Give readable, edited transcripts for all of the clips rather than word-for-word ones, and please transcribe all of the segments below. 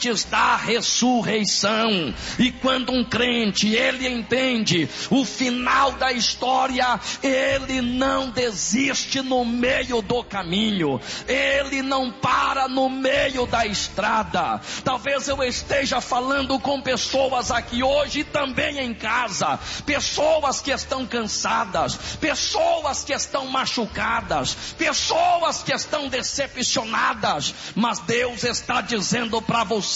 da ressurreição. E quando um crente, ele entende o final da história, ele não desiste no meio do caminho, ele não para no meio da estrada. Talvez eu esteja falando com pessoas aqui hoje e também em casa, pessoas que estão cansadas, pessoas que estão machucadas, pessoas que estão decepcionadas, mas Deus está dizendo para você: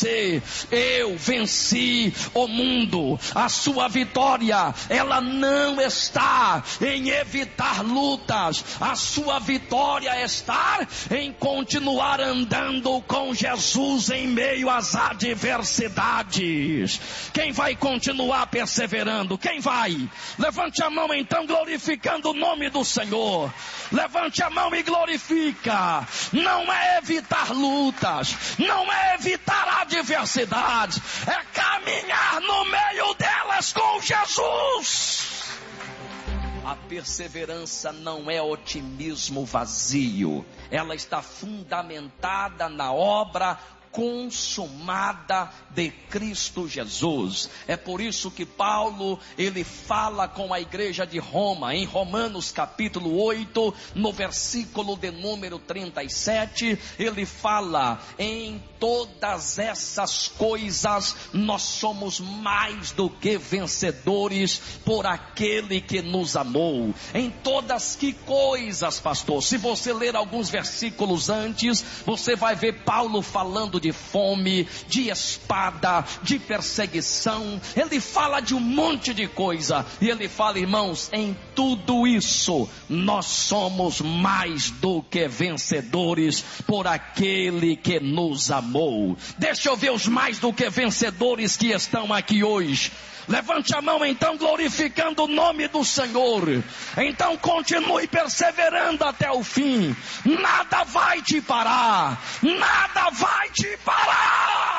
eu venci o mundo. A sua vitória, ela não está em evitar lutas, a sua vitória está em continuar andando com Jesus em meio às adversidades. Quem vai continuar perseverando? Quem vai? Levante a mão então, glorificando o nome do Senhor. Levante a mão e glorifica. Não é evitar lutas, não é evitar adversidades, é caminhar no meio delas com Jesus. A perseverança não é otimismo vazio, ela está fundamentada na obra consumada de Cristo Jesus. É por isso que Paulo, ele fala com a igreja de Roma, em Romanos capítulo 8, no versículo de número 37, ele fala: em todas essas coisas nós somos mais do que vencedores por aquele que nos amou. Em todas que coisas, pastor? Se você ler alguns versículos antes, você vai ver Paulo falando de fome, de espada, de perseguição. Ele fala de um monte de coisa, e ele fala: irmãos, em tudo isso nós somos mais do que vencedores por aquele que nos amou. Deixa eu ver os mais do que vencedores que estão aqui hoje. Levante a mão então, glorificando o nome do Senhor. Então continue perseverando até o fim. Nada vai te parar, nada vai te parar.